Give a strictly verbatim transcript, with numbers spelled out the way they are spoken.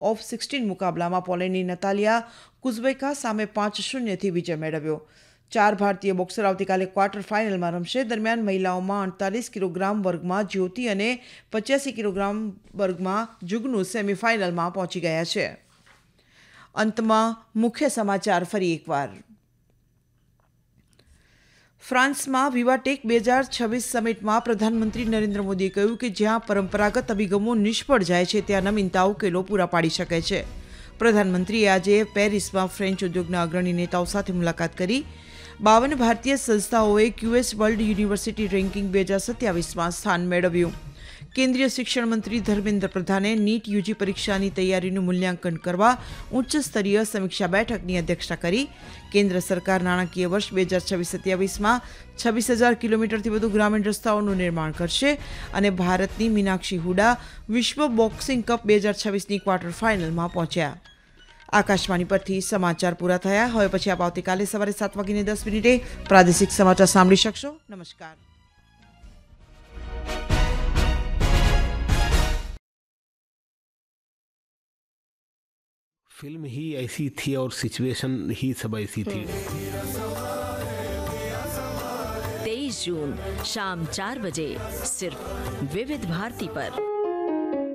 Of sixteen મુકાબલામાં પોલેન્ડની Natalia કુઝબેકા સામે પાંચ શૂન્યથી વિજય મેળવ્યો. ચાર ભારતીય બોક્સર આવતીકાલે ક્વાર્ટર ફાઇનલમાં રમશે. દરમિયાન મહિલાઓમાં અડતાલીસ કિલોગ્રામ વર્ગમાં જ્યોતિ અને પચ્યાસી કિલોગ્રામ વર્ગમાં જુગનુ સેમીફાઇનલમાં પહોંચી ગયા છે. અંતમાં મુખ્ય સમાચાર ફરી એકવાર. ફ્રાન્સમાં વિવાટેક બે હજાર છવ્વીસ સમિટમાં પ્રધાનમંત્રી નરેન્દ્ર મોદીએ કહ્યું કે જ્યાં પરંપરાગત અભિગમો નિષ્ફળ જાય છે ત્યાં નવીનતા ઉકેલો પૂરા પાડી શકે છે. પ્રધાનમંત્રીએ આજે પેરિસમાં ફ્રેન્ચ ઉદ્યોગના અગ્રણી નેતાઓ સાથે મુલાકાત કરી. બાવન ભારતીય સંસ્થાઓએ ક્યુએસ વર્લ્ડ યુનિવર્સિટી રેન્કિંગ બે હજાર સત્યાવીસમાં સ્થાન મેળવ્યું. કેન્દ્રીય શિક્ષણ મંત્રી ધર્મેન્દ્ર પ્રધાને નીટ યુજી પરીક્ષાની તૈયારીનું મૂલ્યાંકન કરવા ઉચ્ચ સ્તરીય સમીક્ષા બેઠકની અધ્યક્ષતા કરી. કેન્દ્ર સરકાર નાણાકીય વર્ષ બે હજાર છવ્વીસ સત્યાવીસમાં છવ્વીસ હજાર કિલોમીટરથી વધુ ગ્રામીણ રસ્તાઓનું નિર્માણ કરશે અને ભારતની મીનાક્ષી હુડા વિશ્વ બોક્સિંગ કપ બે હજાર છવ્વીસની ક્વાર્ટર ફાઇનલમાં પહોંચ્યા. આકાશવાણી પરથી સમાચાર પૂરા થયા. હવે પછી આપ આવતીકાલે સવારે સાત વાગીને દસ મિનિટે પ્રાદેશિક સમાચાર સાંભળી શકશો. નમસ્કાર. फिल्म ही ऐसी थी और सिचुएशन ही सब ऐसी थी. तेईस जून शाम चार बजे सिर्फ विविध भारती पर.